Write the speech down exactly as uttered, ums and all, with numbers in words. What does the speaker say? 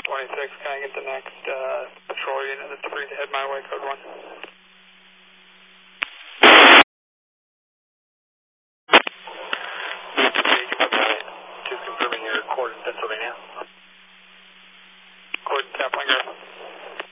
twenty-six, can I get the next uh, patrol unit that's free to head my way, code one? Just confirming your court in Pennsylvania.